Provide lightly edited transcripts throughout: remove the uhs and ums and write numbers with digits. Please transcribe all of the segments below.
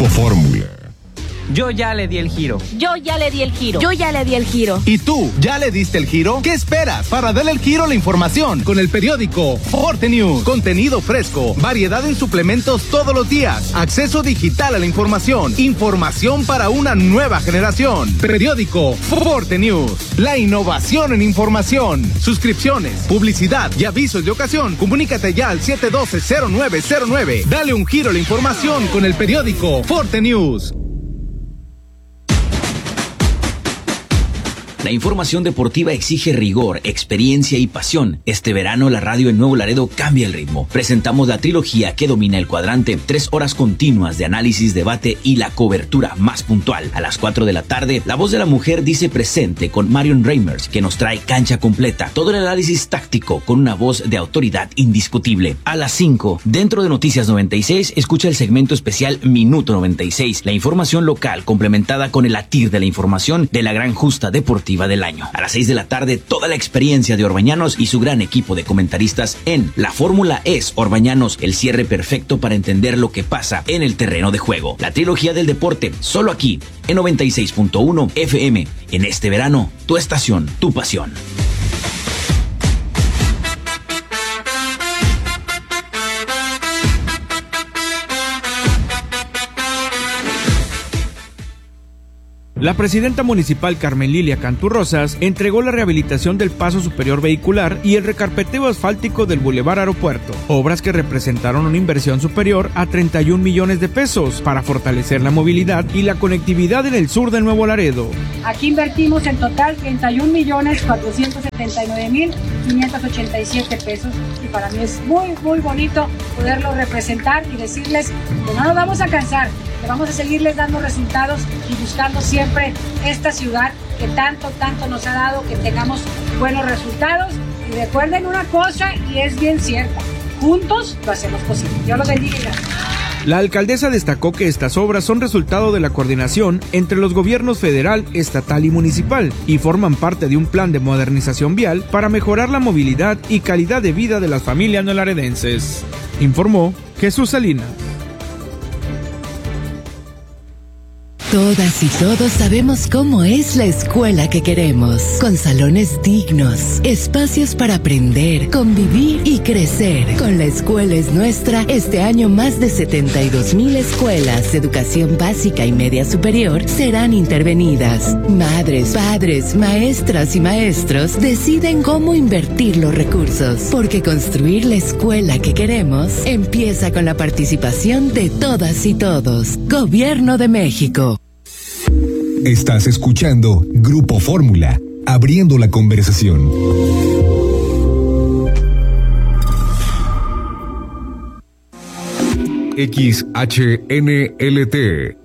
Grupo Fórmula. Yo ya le di el giro. Yo ya le di el giro. Yo ya le di el giro. ¿Y tú, ya le diste el giro? ¿Qué esperas para darle el giro a la información? Con el periódico Forte News. Contenido fresco, variedad en suplementos todos los días, acceso digital a la información, información para una nueva generación. Periódico Forte News. La innovación en información. Suscripciones, publicidad y avisos de ocasión. Comunícate ya al 712-0909. Dale un giro a la información con el periódico Forte News. La información deportiva exige rigor, experiencia y pasión. Este verano la radio en Nuevo Laredo cambia el ritmo. Presentamos la trilogía que domina el cuadrante, 3 horas continuas de análisis, debate y la cobertura más puntual. A las 4 de la tarde, La Voz de la Mujer dice presente con Marion Reimers, que nos trae cancha completa. Todo el análisis táctico con una voz de autoridad indiscutible. A las 5, dentro de Noticias 96, escucha el segmento especial Minuto 96, la información local complementada con el latir de la información de la gran justa deportiva del año. A las 6 de la tarde, toda la experiencia de Orbañanos y su gran equipo de comentaristas en La Fórmula es Orbañanos, el cierre perfecto para entender lo que pasa en el terreno de juego. La trilogía del deporte, solo aquí, en 96.1 FM. En este verano, tu estación, tu pasión. La presidenta municipal Carmen Lilia Cantú Rosas entregó la rehabilitación del paso superior vehicular y el recarpeteo asfáltico del Boulevard Aeropuerto, obras que representaron una inversión superior a 31 millones de pesos para fortalecer la movilidad y la conectividad en el sur de Nuevo Laredo. Aquí invertimos en total 31.479.587 pesos y para mí es muy bonito poderlo representar y decirles que no nos vamos a cansar, que vamos a seguirles dando resultados y buscando siempre esta ciudad que tanto nos ha dado que tengamos buenos resultados. Y recuerden una cosa, y es bien cierta, juntos lo hacemos posible. Dios los bendiga. La alcaldesa destacó que estas obras son resultado de la coordinación entre los gobiernos federal, estatal y municipal y forman parte de un plan de modernización vial para mejorar la movilidad y calidad de vida de las familias neolaredenses. Informó Jesús Salinas. Todas y todos sabemos cómo es la escuela que queremos, con salones dignos, espacios para aprender, convivir y crecer. Con La Escuela es Nuestra, este año más de 72,000 escuelas de educación básica y media superior serán intervenidas. Madres, padres, maestras y maestros deciden cómo invertir los recursos, porque construir la escuela que queremos empieza con la participación de todas y todos. Gobierno de México. Estás escuchando Grupo Fórmula, abriendo la conversación. XHNLT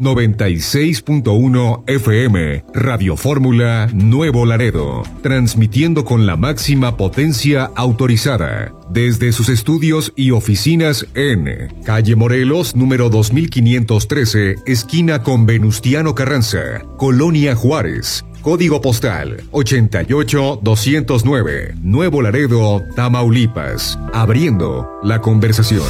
96.1 FM, Radio Fórmula Nuevo Laredo, transmitiendo con la máxima potencia autorizada desde sus estudios y oficinas en Calle Morelos, número 2513, esquina con Venustiano Carranza, Colonia Juárez. Código postal 88209, Nuevo Laredo, Tamaulipas, abriendo la conversación.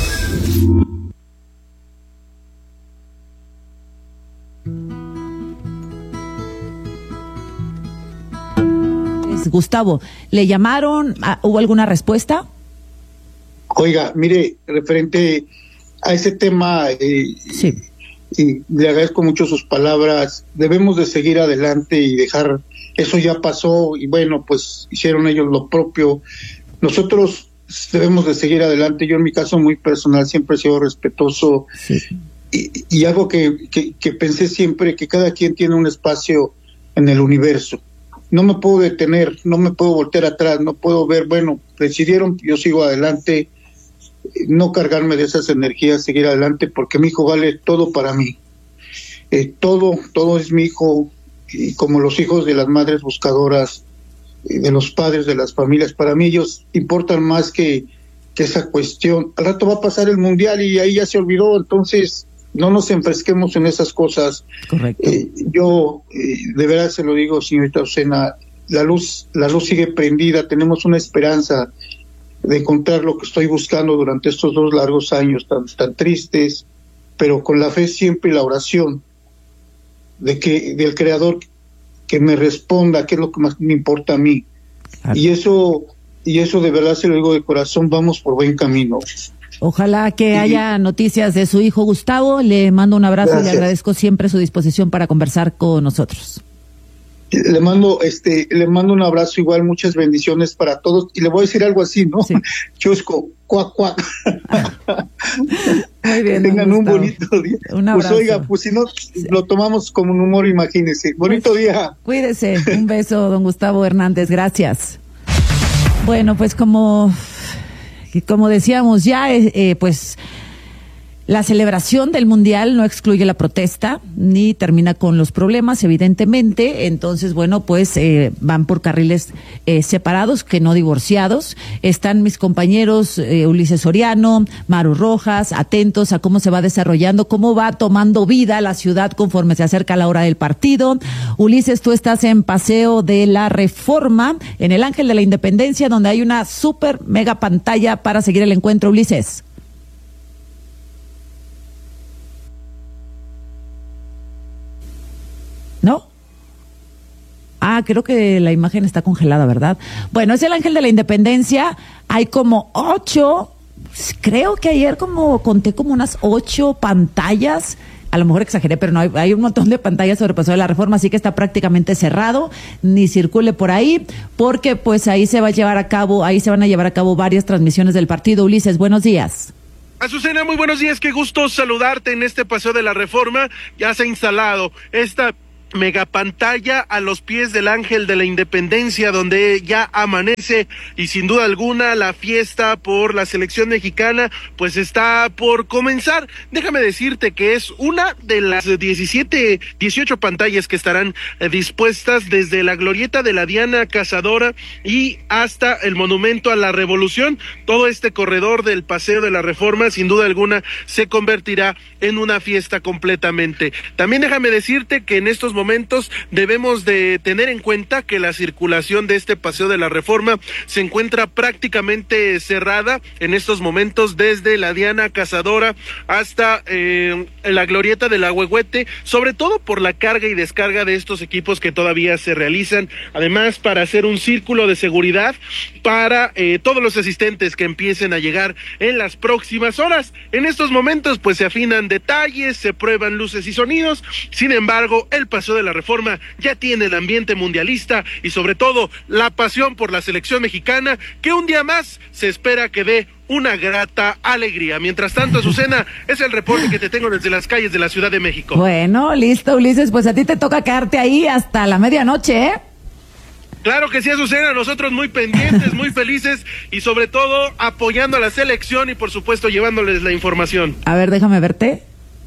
Gustavo, ¿le llamaron? ¿Hubo alguna respuesta? Oiga, mire, referente a ese tema, sí. Y le agradezco mucho sus palabras. Debemos de seguir adelante y dejar, eso ya pasó y bueno, pues hicieron ellos lo propio. Nosotros debemos de seguir adelante. Yo en mi caso muy personal siempre he sido respetuoso, sí. y algo que pensé siempre, que cada quien tiene un espacio en el universo. No me puedo detener, no me puedo voltear atrás, no puedo ver, bueno, decidieron, yo sigo adelante, no cargarme de esas energías, seguir adelante, porque mi hijo vale todo para mí. Todo es mi hijo, y como los hijos de las madres buscadoras, de los padres, de las familias, para mí ellos importan más que esa cuestión. Al rato va a pasar el mundial y ahí ya se olvidó, entonces no nos enfresquemos en esas cosas. Correcto. Yo de verdad se lo digo, señorita Osena, la luz sigue prendida, tenemos una esperanza de encontrar lo que estoy buscando durante estos 2 largos años tan tristes, pero con la fe siempre y la oración del Creador que me responda qué es lo que más me importa a mí. Y eso de verdad se lo digo de corazón, vamos por buen camino. Ojalá que haya noticias de su hijo Gustavo. Le mando un abrazo. Gracias. Y le agradezco siempre su disposición para conversar con nosotros. Le mando un abrazo igual, muchas bendiciones para todos. Y le voy a decir algo así, ¿no? Sí. Chusco, cuac, cuac. Muy bien. Que tengan un bonito día. Un abrazo. Pues oiga, pues si no, lo tomamos como un humor, imagínese. Bonito día. Cuídese. Un beso, don Gustavo Hernández. Gracias. Bueno, pues como decíamos ya, pues la celebración del Mundial no excluye la protesta ni termina con los problemas, evidentemente. Entonces, bueno, pues van por carriles separados, que no divorciados. Están mis compañeros Ulises Soriano, Maru Rojas, atentos a cómo se va desarrollando, cómo va tomando vida la ciudad conforme se acerca la hora del partido. Ulises, tú estás en Paseo de la Reforma, en el Ángel de la Independencia, donde hay una súper mega pantalla para seguir el encuentro. Ulises. ¿No? Creo que la imagen está congelada, ¿verdad? Bueno, es el Ángel de la Independencia. Hay como 8, creo que ayer conté como unas 8 pantallas. A lo mejor exageré, pero no, hay un montón de pantallas sobre Paseo de la Reforma, así que está prácticamente cerrado. Ni circule por ahí, porque pues ahí se van a llevar a cabo varias transmisiones del partido. Ulises, buenos días. Azucena, muy buenos días, qué gusto saludarte en este Paseo de la Reforma. Ya se ha instalado esta megapantalla a los pies del Ángel de la Independencia, donde ya amanece y sin duda alguna la fiesta por la selección mexicana pues está por comenzar. Déjame decirte que es una de las 18 pantallas que estarán dispuestas desde la glorieta de la Diana Cazadora y hasta el Monumento a la Revolución. Todo este corredor del Paseo de la Reforma sin duda alguna se convertirá en una fiesta completamente. También déjame decirte que en estos momentos debemos de tener en cuenta que la circulación de este Paseo de la Reforma se encuentra prácticamente cerrada en estos momentos desde la Diana Cazadora hasta la glorieta del Ahuehuete, sobre todo por la carga y descarga de estos equipos que todavía se realizan, además para hacer un círculo de seguridad para todos los asistentes que empiecen a llegar en las próximas horas. En estos momentos pues se afinan detalles, se prueban luces y sonidos. Sin embargo, el Paseo de la Reforma ya tiene el ambiente mundialista y sobre todo la pasión por la selección mexicana, que un día más se espera que dé una grata alegría. Mientras tanto, Azucena, es el reporte que te tengo desde las calles de la Ciudad de México. Bueno, listo, Ulises, pues a ti te toca quedarte ahí hasta la medianoche, ¿eh? Claro que sí, Azucena, nosotros muy pendientes, muy felices y sobre todo apoyando a la selección y por supuesto llevándoles la información. A ver, déjame verte.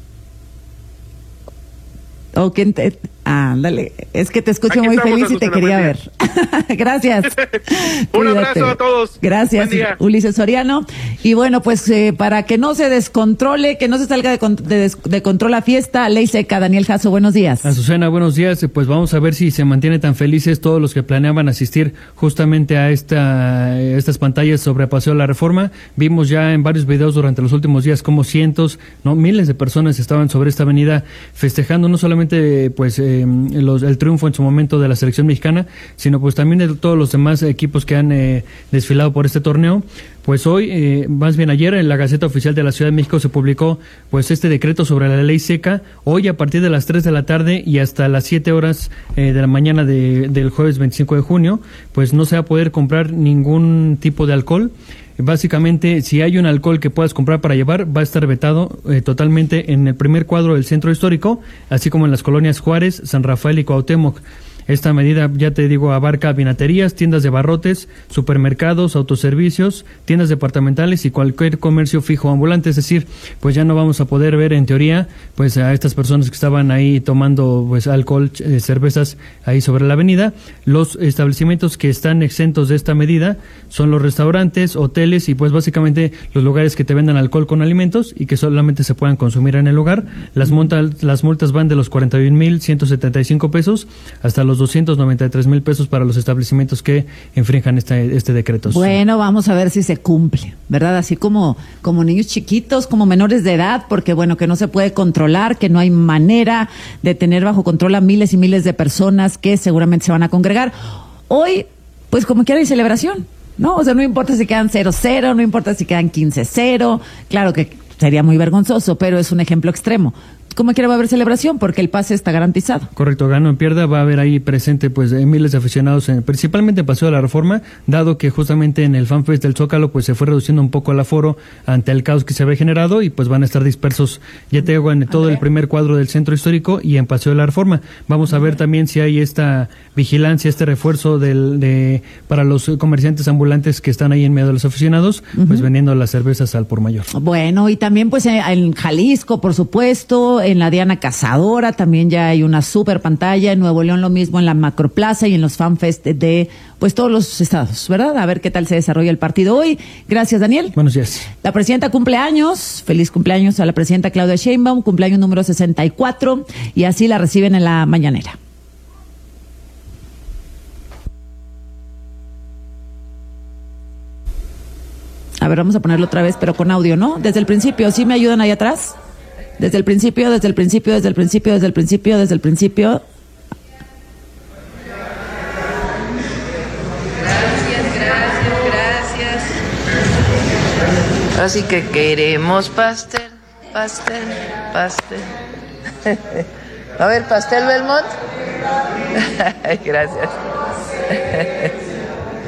¿O quién te...? Ándale, es que te escucho aquí muy feliz y te quería ver. Gracias. Un abrazo a todos. Gracias, Ulises Soriano. Y bueno, pues para que no se descontrole, que no se salga de control la fiesta, ley seca. Daniel Jasso, buenos días. Azucena, buenos días. Pues vamos a ver si se mantienen tan felices todos los que planeaban asistir justamente a estas pantallas sobre Paseo de la Reforma. Vimos ya en varios videos durante los últimos días como cientos, no miles de personas estaban sobre esta avenida festejando no solamente pues el triunfo en su momento de la selección mexicana, sino pues también de todos los demás equipos que han desfilado por este torneo. Pues hoy, más bien ayer, en la Gaceta Oficial de la Ciudad de México se publicó pues este decreto sobre la ley seca. Hoy a partir de las 3 de la tarde y hasta las 7 horas de la mañana del jueves 25 de junio, pues no se va a poder comprar ningún tipo de alcohol. Básicamente, si hay un alcohol que puedas comprar para llevar, va a estar vetado totalmente en el primer cuadro del centro histórico, así como en las colonias Juárez, San Rafael y Cuauhtémoc. Esta medida, ya te digo, abarca vinaterías, tiendas de barrotes, supermercados, autoservicios, tiendas departamentales y cualquier comercio fijo ambulante. Es decir, pues ya no vamos a poder ver en teoría pues a estas personas que estaban ahí tomando pues alcohol, cervezas ahí sobre la avenida. Los establecimientos que están exentos de esta medida son los restaurantes, hoteles y pues básicamente los lugares que te vendan alcohol con alimentos y que solamente se puedan consumir en el lugar. Las multas van de los 41,175 pesos hasta los los 293,000 pesos para los establecimientos que infrinjan este decreto. Bueno, vamos a ver si se cumple, ¿verdad? Así como niños chiquitos, como menores de edad, porque bueno, que no se puede controlar, que no hay manera de tener bajo control a miles y miles de personas que seguramente se van a congregar. Hoy, pues como quiera hay celebración, ¿no? O sea, no importa si quedan 0-0, no importa si quedan 15-0, claro que sería muy vergonzoso, pero es un ejemplo extremo. Como quiera va a haber celebración porque el pase está garantizado. Correcto, gano en pierda, va a haber ahí presente pues miles de aficionados, principalmente en Paseo de la Reforma, dado que justamente en el FanFest del Zócalo pues se fue reduciendo un poco el aforo ante el caos que se había generado y pues van a estar dispersos, ya te digo, en todo el primer cuadro del Centro Histórico y en Paseo de la Reforma. Vamos a ver también si hay esta vigilancia, este refuerzo para los comerciantes ambulantes que están ahí en medio de los aficionados, pues vendiendo las cervezas al por mayor. Bueno, y también pues en Jalisco, por supuesto, en la Diana Cazadora también ya hay una super pantalla, en Nuevo León lo mismo, en la Macroplaza y en los FanFest de pues todos los estados, ¿verdad? A ver qué tal se desarrolla el partido hoy. Gracias, Daniel. Buenos días. La presidenta cumpleaños, feliz cumpleaños a la presidenta Claudia Sheinbaum, cumpleaños número 64, y así la reciben en la mañanera. A ver, vamos a ponerlo otra vez, pero con audio, ¿no? Desde el principio, ¿sí me ayudan ahí atrás? Desde el principio. Gracias. Así que queremos pastel. A ver, pastel Belmont. Gracias.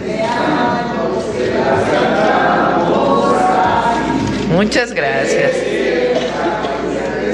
Muchas gracias.